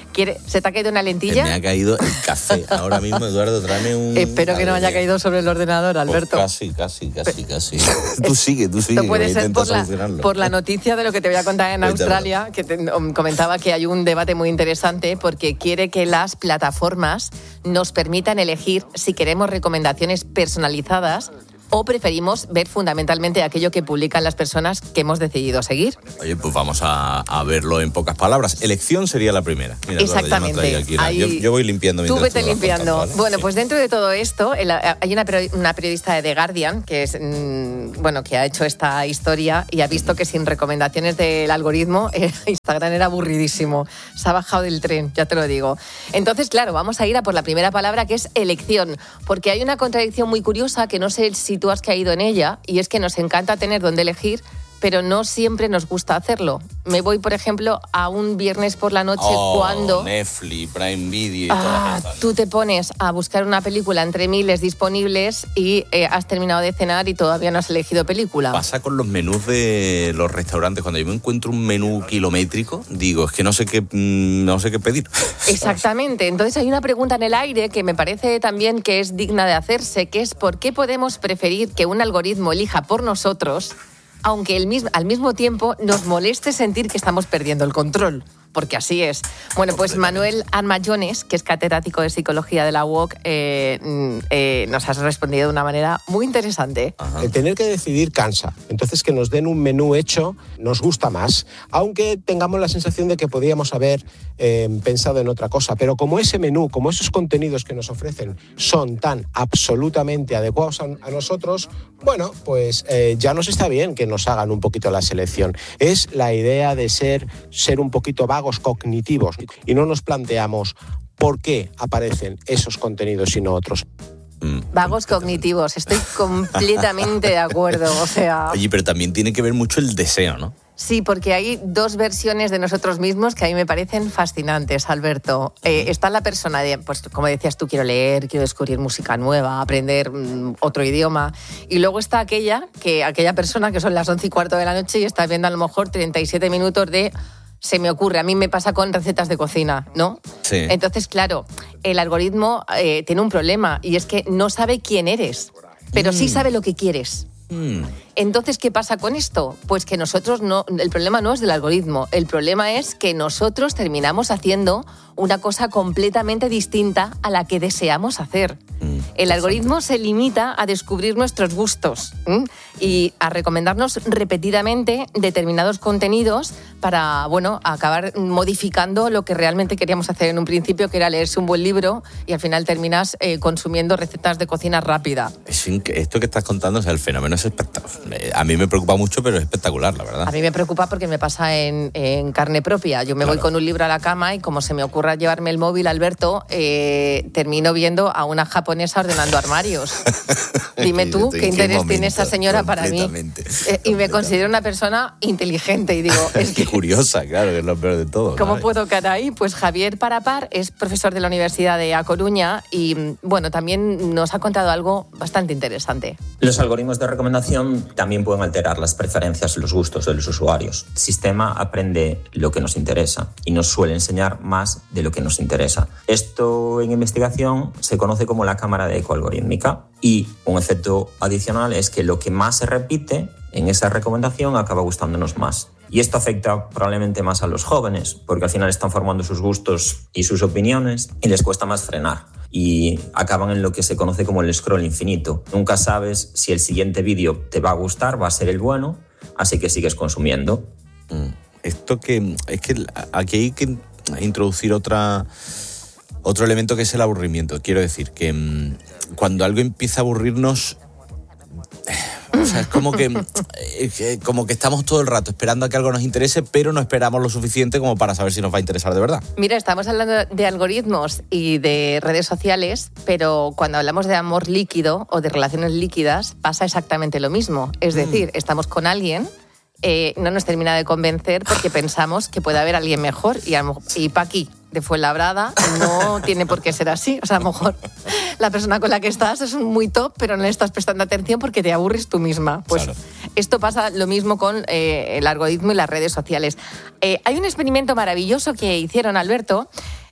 Speaker 7: ¿Quiere, ¿Se te ha caído una lentilla?
Speaker 20: Me ha caído el café. Ahora mismo, Eduardo, tráeme un...
Speaker 7: Espero que no haya caído sobre el ordenador, Alberto.
Speaker 20: Pues casi, casi, casi, casi. Tú sigue, tú sigue.
Speaker 7: Esto puede ser por la, por la noticia de lo que te voy a contar en Australia, que te, comentaba que hay un debate muy interesante porque quiere que las plataformas nos permitan elegir si queremos recomendaciones personalizadas o preferimos ver fundamentalmente aquello que publican las personas que hemos decidido seguir.
Speaker 20: Oye, pues vamos a, a verlo en pocas palabras. Elección sería la primera. Mira,
Speaker 7: exactamente.
Speaker 20: Aquí una, yo, yo voy limpiando.
Speaker 7: Tú vete limpiando.
Speaker 20: Contando, ¿vale?
Speaker 7: Bueno,
Speaker 20: sí.
Speaker 7: Pues dentro de todo esto, el, hay una, una periodista de The Guardian que es, mmm, bueno, que ha hecho esta historia y ha visto que sin recomendaciones del algoritmo eh, Instagram era aburridísimo. Se ha bajado del tren, ya te lo digo. Entonces, claro, vamos a ir a por la primera palabra, que es elección, porque hay una contradicción muy curiosa que no sé si tú has caído en ella, y es que nos encanta tener donde elegir, pero no siempre nos gusta hacerlo. Me voy, por ejemplo, a un viernes por la noche
Speaker 20: oh,
Speaker 7: cuando...
Speaker 20: Netflix, Prime Video y
Speaker 7: ah,
Speaker 20: todo.
Speaker 7: Tú te pones a buscar una película entre miles disponibles y eh, has terminado de cenar y todavía no has elegido película.
Speaker 20: Pasa con los menús de los restaurantes. Cuando yo me encuentro un menú kilométrico, digo, es que no sé qué, no sé qué pedir.
Speaker 7: Exactamente. Entonces hay una pregunta en el aire que me parece también que es digna de hacerse, que es ¿por qué podemos preferir que un algoritmo elija por nosotros, aunque el mismo, al mismo tiempo nos moleste sentir que estamos perdiendo el control? Porque así es. Bueno, pues Manuel Armayones, que es catedrático de Psicología de la U O C, eh, eh, nos has respondido de una manera muy interesante.
Speaker 8: Ajá. El tener que decidir cansa. Entonces, que nos den un menú hecho nos gusta más, aunque tengamos la sensación de que podríamos haber eh, pensado en otra cosa. Pero como ese menú, como esos contenidos que nos ofrecen son tan absolutamente adecuados a, a nosotros, bueno, pues eh, ya nos está bien que nos hagan un poquito la selección. Es la idea de ser, ser un poquito vagos cognitivos y no nos planteamos por qué aparecen esos contenidos y no otros.
Speaker 7: Vagos cognitivos, estoy completamente de acuerdo, o sea...
Speaker 20: Oye, pero también tiene que ver mucho el deseo, ¿no?
Speaker 7: Sí, porque hay dos versiones de nosotros mismos que a mí me parecen fascinantes, Alberto. Eh, está la persona de, pues como decías tú, quiero leer, quiero descubrir música nueva, aprender mmm, otro idioma. Y luego está aquella, que aquella persona que son las once y cuarto de la noche y está viendo a lo mejor treinta y siete minutos de... Se me ocurre, a mí me pasa con recetas de cocina, ¿no?
Speaker 20: Sí.
Speaker 7: Entonces, claro, el algoritmo eh, tiene un problema y es que no sabe quién eres, pero mm. sí sabe lo que quieres.
Speaker 20: Mm.
Speaker 7: Entonces, ¿qué pasa con esto? Pues que nosotros no, el problema no es del algoritmo, el problema es que nosotros terminamos haciendo una cosa completamente distinta a la que deseamos hacer. Mm. El algoritmo se limita a descubrir nuestros gustos ¿m? y a recomendarnos repetidamente determinados contenidos para, bueno, acabar modificando lo que realmente queríamos hacer en un principio, que era leerse un buen libro, y al final terminas eh, consumiendo recetas de cocina rápida.
Speaker 20: Es inc- esto que estás contando, o sea, el fenómeno es espectacular. A mí me preocupa mucho, pero es espectacular, la verdad.
Speaker 7: A mí me preocupa porque me pasa en, en carne propia. Yo me claro. voy con un libro a la cama y como se me ocurra llevarme el móvil, Alberto, eh, termino viendo a una japonesa ordenando armarios. Dime tú qué, qué interés momento, tiene esa señora para mí. Eh, y me considero una persona inteligente y digo... Es que,
Speaker 20: curiosa, claro, que es lo peor de todo.
Speaker 7: ¿Cómo
Speaker 20: ¿sabes?
Speaker 7: puedo caer ahí? Pues Javier Parapar es profesor de la Universidad de A Coruña y, bueno, también nos ha contado algo bastante interesante.
Speaker 9: Los algoritmos de recomendación también pueden alterar las preferencias y los gustos de los usuarios. El sistema aprende lo que nos interesa y nos suele enseñar más de lo que nos interesa. Esto en investigación se conoce como la cámara de eco algorítmica, y un efecto adicional es que lo que más se repite en esa recomendación acaba gustándonos más. Y esto afecta probablemente más a los jóvenes, porque al final están formando sus gustos y sus opiniones y les cuesta más frenar. Y acaban en lo que se conoce como el scroll infinito. Nunca sabes si el siguiente vídeo te va a gustar, va a ser el bueno, así que sigues consumiendo.
Speaker 20: Esto que... Es que aquí hay que introducir otra, otro elemento que es el aburrimiento. Quiero decir que mmm, cuando algo empieza a aburrirnos... O sea, es como que, eh, como que estamos todo el rato esperando a que algo nos interese, pero no esperamos lo suficiente como para saber si nos va a interesar de verdad.
Speaker 7: Mira, estamos hablando de algoritmos y de redes sociales, pero cuando hablamos de amor líquido o de relaciones líquidas pasa exactamente lo mismo. Es decir, mm. estamos con alguien, eh, no nos termina de convencer porque pensamos que puede haber alguien mejor y, y pa' aquí, de Fuenlabrada, no tiene por qué ser así. O sea, a lo mejor la persona con la que estás es muy top, pero no le estás prestando atención porque te aburres tú misma. Pues claro. Esto pasa lo mismo con eh, el algoritmo y las redes sociales. Eh, hay un experimento maravilloso que hicieron, Alberto,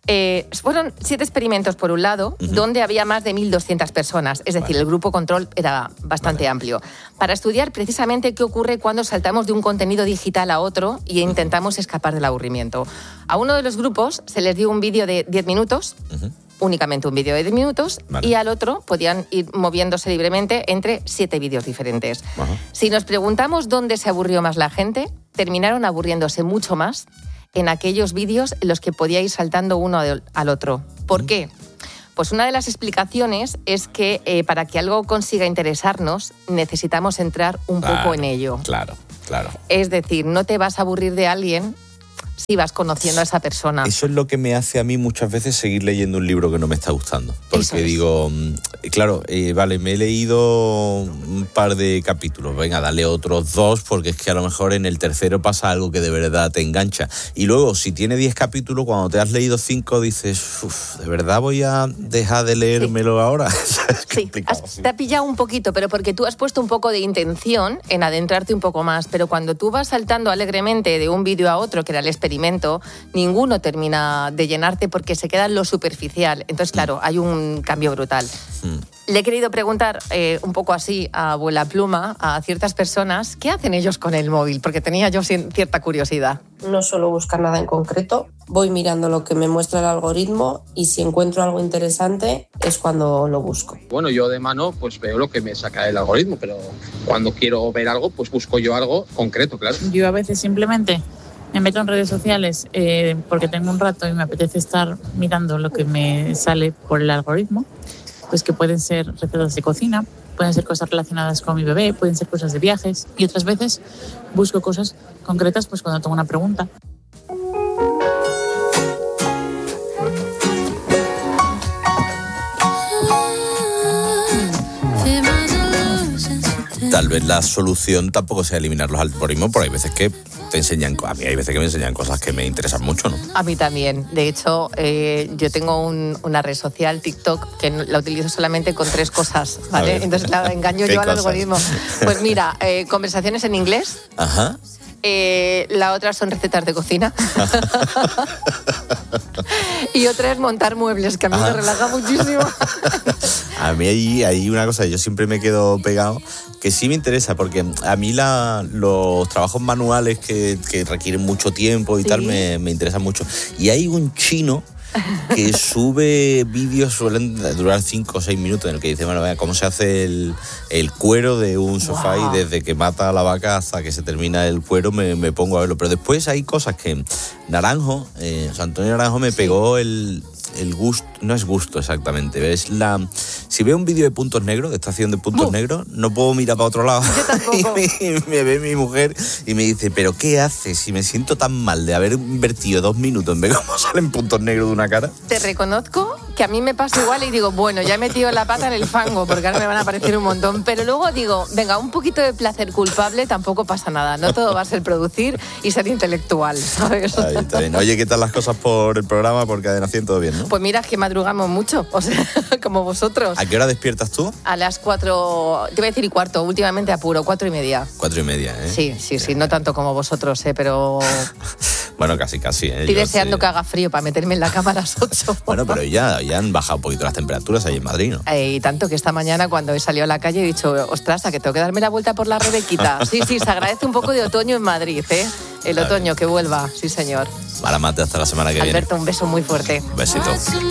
Speaker 7: Eh, fueron siete experimentos, por un lado, uh-huh. donde había más de mil doscientas personas. Es decir, vale. el grupo control era bastante vale. amplio. Para estudiar precisamente qué ocurre cuando saltamos de un contenido digital a otro y intentamos escapar del aburrimiento. A uno de los grupos se les dio un vídeo de diez minutos, uh-huh. únicamente un vídeo de diez minutos, vale. y al otro podían ir moviéndose libremente entre siete vídeos diferentes. Uh-huh. Si nos preguntamos dónde se aburrió más la gente, terminaron aburriéndose mucho más en aquellos vídeos en los que podía ir saltando uno al otro. ¿Por qué? Pues una de las explicaciones es que eh, para que algo consiga interesarnos, necesitamos entrar un claro, poco en ello.
Speaker 20: Claro, claro.
Speaker 7: Es decir, no te vas a aburrir de alguien si vas conociendo a esa persona.
Speaker 20: Eso es lo que me hace a mí muchas veces seguir leyendo un libro que no me está gustando. Porque digo, claro, eh, vale, me he leído un par de capítulos, venga, dale otros dos, porque es que a lo mejor en el tercero pasa algo que de verdad te engancha. Y luego, si tiene diez capítulos, cuando te has leído cinco, dices, uff, ¿de verdad voy a dejar de leérmelo sí. ahora?
Speaker 7: Sí, has, te ha pillado un poquito, pero porque tú has puesto un poco de intención en adentrarte un poco más, pero cuando tú vas saltando alegremente de un vídeo a otro, que era el experimento, ninguno termina de llenarte porque se queda en lo superficial. Entonces, claro, hay un cambio brutal. Mm. Le he querido preguntar eh, un poco así a abuela pluma a ciertas personas qué hacen ellos con el móvil, porque tenía yo cierta curiosidad.
Speaker 10: No suelo buscar nada en concreto, voy mirando lo que me muestra el algoritmo y si encuentro algo interesante es cuando lo busco.
Speaker 11: Bueno, yo de mano pues veo lo que me saca el algoritmo, pero cuando quiero ver algo pues busco yo algo concreto, claro.
Speaker 13: Yo a veces simplemente me meto en redes sociales eh, porque tengo un rato y me apetece estar mirando lo que me sale por el algoritmo, pues que pueden ser recetas de cocina, pueden ser cosas relacionadas con mi bebé, pueden ser cosas de viajes y otras veces busco cosas concretas pues cuando tengo una pregunta.
Speaker 20: Tal vez la solución tampoco sea eliminar los algoritmos, pero hay veces que te enseñan, a mí hay veces que me enseñan cosas que me interesan mucho, ¿no?
Speaker 7: A mí también. De hecho, eh, yo tengo un, una red social, TikTok, que la utilizo solamente con tres cosas, ¿vale? Entonces la engaño yo al algoritmo. Pues mira, eh, conversaciones en inglés.
Speaker 20: Ajá.
Speaker 7: Eh, la otra son recetas de cocina. Y otra es montar muebles, que a mí Ajá. me relaja muchísimo.
Speaker 20: A mí hay, hay una cosa que yo siempre me quedo pegado, que sí me interesa, porque a mí la, los trabajos manuales que, que requieren mucho tiempo y ¿Sí? tal me, me interesan mucho. Y hay un chino que sube vídeos, suelen durar cinco o seis minutos, en el que dice, bueno, vea cómo se hace el, el cuero de un sofá wow. y desde que mata a la vaca hasta que se termina el cuero me, me pongo a verlo. Pero después hay cosas que Naranjo, eh, o sea, Antonio Naranjo me sí. pegó el... el gusto, no es gusto exactamente, es la, si veo un vídeo de puntos negros, de estación de puntos uh. negros, no puedo mirar para otro lado.
Speaker 7: Yo tampoco.
Speaker 20: Y me, me ve mi mujer y me dice, pero ¿qué haces? Si me siento tan mal de haber invertido dos minutos en ver cómo salen puntos negros de una cara.
Speaker 7: Te reconozco que a mí me pasa igual y digo, bueno, ya he metido la pata en el fango porque ahora me van a aparecer un montón, pero luego digo, venga, un poquito de placer culpable tampoco pasa nada, no todo va a ser producir y ser intelectual, ¿sabes?
Speaker 20: Ahí está bien. Oye, ¿qué tal las cosas por el programa? Por Cadena cien, todo bien, ¿no?
Speaker 7: Pues mira, es que madrugamos mucho, o sea, como vosotros.
Speaker 20: ¿A qué hora despiertas tú?
Speaker 7: A las cuatro, te voy a decir y cuarto, últimamente apuro, cuatro y media.
Speaker 20: Cuatro y media, ¿eh?
Speaker 7: Sí, sí, sí, no tanto como vosotros, ¿eh? Pero...
Speaker 20: Bueno, casi, casi, ¿eh?
Speaker 7: Estoy
Speaker 20: Yo
Speaker 7: deseando
Speaker 20: sí.
Speaker 7: que haga frío para meterme en la cama a las ocho.
Speaker 20: Bueno, pero ya, ya han bajado un poquito las temperaturas ahí en Madrid, ¿no?
Speaker 7: Eh, y tanto que esta mañana cuando he salido a la calle he dicho, ostras, a que tengo que darme la vuelta por la Rebequita. Sí, sí, se agradece un poco de otoño en Madrid, ¿eh? El otoño, que vuelva, sí señor.
Speaker 20: Maramate, hasta la semana que
Speaker 7: Alberto,
Speaker 20: viene.
Speaker 7: Alberto, un beso muy fuerte.
Speaker 20: Un besito.